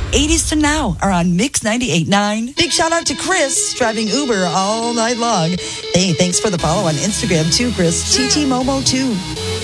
80s to now are on Mix 98.9. Big shout out to Chris, driving Uber all night long. Hey, thanks for the follow on Instagram too, Chris. TT Momo too.